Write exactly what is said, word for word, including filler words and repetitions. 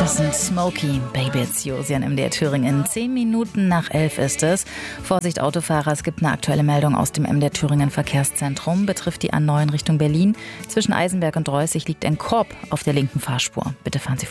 Das sind Smokey, Baby It's You, Sie an M D R Thüringen. Zehn Minuten nach elf ist es. Vorsicht Autofahrer, es gibt eine aktuelle Meldung aus dem M D R Thüringen Verkehrszentrum. Betrifft die A neun Richtung Berlin. Zwischen Eisenberg und Reußig liegt ein Korb auf der linken Fahrspur. Bitte fahren Sie